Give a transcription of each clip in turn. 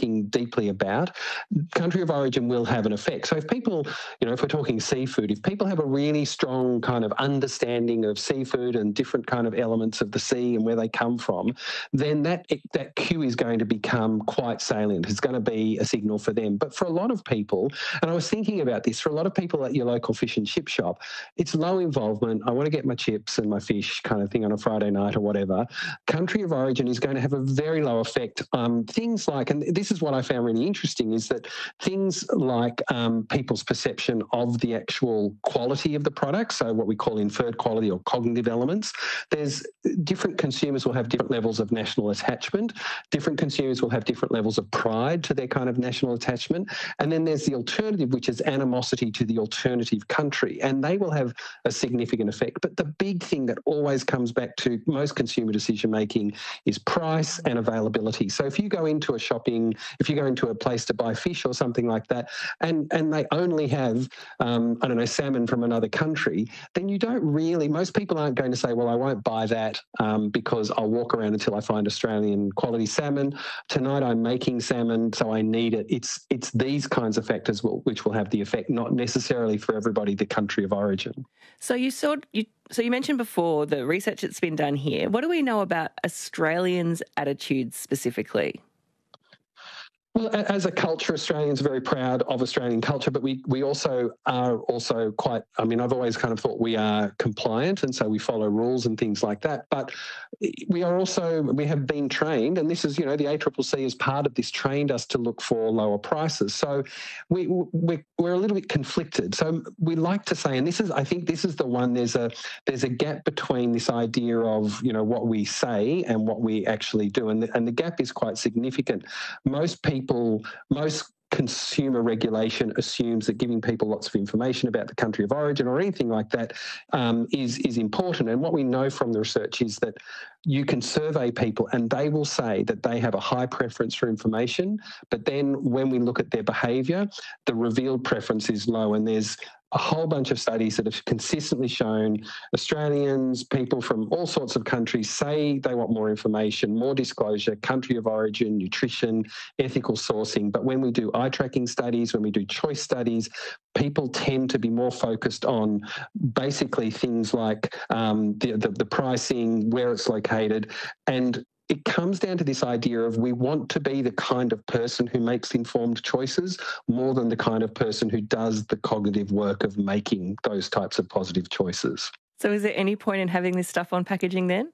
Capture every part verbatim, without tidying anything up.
thinking deeply about, country of origin will have an effect. So if people, you know, if we're talking seafood, if people have a really strong kind of understanding of seafood and different kind of elements of the sea and where they come from, then that that cue is going to become quite salient. It's going to be a signal for them. But for a lot of people, and I was thinking about this, for a lot of people at your local fish and chip shop, it's low involvement. I want to get my chips and my fish kind of thing on a Friday night or whatever. Country of origin is going to have a very low effect. Um, things like, and this is what I found really interesting, is that things like um, people's perception of the actual quality of the product, so what we call inferred quality or cognitive elements, there's different consumers will have different levels of national attachment. Different consumers will have different levels of pride to their kind of national attachment. And then there's the alternative, which is animosity to the alternative country, and they will have a significant effect. But the big thing that always comes back to most consumer decision making is price and availability. So if you go into a shopping, if you go into a place to buy fish or something like that, and, and they only have, um, I don't know, salmon from another country, then you don't really, most people aren't going to say, well, I won't buy that um, because I'll walk around until I find Australian quality salmon. Tonight I'm making salmon, so I need it. It's it's these kinds of factors will, which will have the effect, not necessarily for everybody the country of origin. So you saw you so you mentioned before the research that's been done here. What do we know about Australians' attitudes specifically? Well, as a culture, Australians are very proud of Australian culture, but we we also are also quite, I mean, I've always kind of thought we are compliant, and so we follow rules and things like that. But we are also, we have been trained, and this is, you know, the A C C C as part of this trained us to look for lower prices. So we, we, we're a little bit conflicted. So we like to say, and this is, I think this is the one, there's a, there's a gap between this idea of, you know, what we say and what we actually do. And the, and the gap is quite significant. Most people People, most consumer regulation assumes that giving people lots of information about the country of origin or anything like that um, is, is important. And what we know from the research is that you can survey people and they will say that they have a high preference for information, but then when we look at their behaviour, the revealed preference is low. And there's a whole bunch of studies that have consistently shown Australians, people from all sorts of countries say they want more information, more disclosure, country of origin, nutrition, ethical sourcing. But when we do eye tracking studies, when we do choice studies, people tend to be more focused on basically things like um, the, the, the pricing, where it's located, and it comes down to this idea of we want to be the kind of person who makes informed choices more than the kind of person who does the cognitive work of making those types of positive choices. So is there any point in having this stuff on packaging then?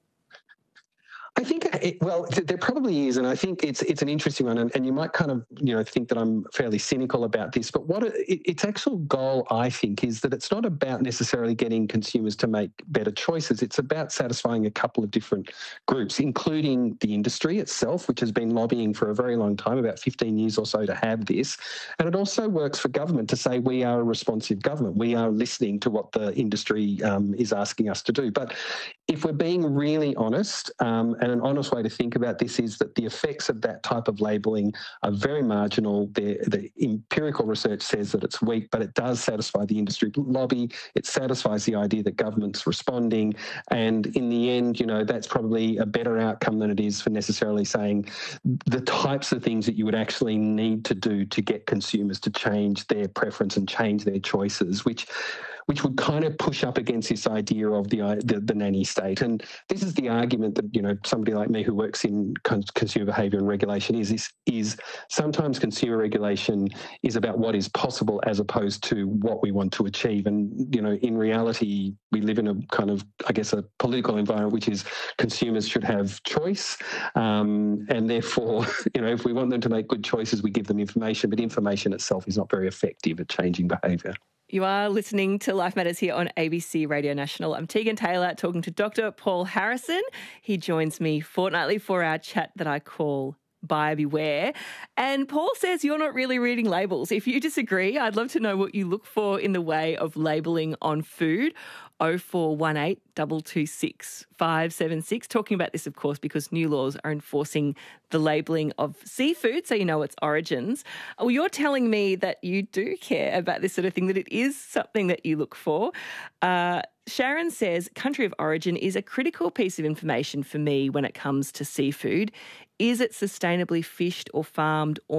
I think, it, well, there probably is, and I think it's it's an interesting one, and, and you might kind of, you know, think that I'm fairly cynical about this, but what it, its actual goal, I think, is that it's not about necessarily getting consumers to make better choices. It's about satisfying a couple of different groups, including the industry itself, which has been lobbying for a very long time, about fifteen years or so, to have this. And it also works for government to say we are a responsive government. We are listening to what the industry um, is asking us to do. But if we're being really honest, um, and an honest way to think about this is that the effects of that type of labelling are very marginal. The, the empirical research says that it's weak, but it does satisfy the industry lobby. It satisfies the idea that government's responding. And in the end, you know, that's probably a better outcome than it is for necessarily saying the types of things that you would actually need to do to get consumers to change their preference and change their choices, which which would kind of push up against this idea of the, the the nanny state. And this is the argument that, you know, somebody like me who works in consumer behaviour and regulation is, is, is sometimes consumer regulation is about what is possible as opposed to what we want to achieve. And, you know, in reality, we live in a kind of, I guess, a political environment which is consumers should have choice. Um, and therefore, you know, if we want them to make good choices, we give them information, but information itself is not very effective at changing behaviour. You are listening to Life Matters here on A B C Radio National. I'm Tegan Taylor talking to Doctor Paul Harrison. He joins me fortnightly for our chat that I call Buyer Beware. And Paul says you're not really reading labels. If you disagree, I'd love to know what you look for in the way of labelling on food. oh four one eight, two two six, five seven six. Talking about this, of course, because new laws are enforcing the labelling of seafood, so you know its origins. Well, you're telling me that you do care about this sort of thing, that it is something that you look for. Uh, Sharon says, country of origin is a critical piece of information for me when it comes to seafood. Is it sustainably fished or farmed or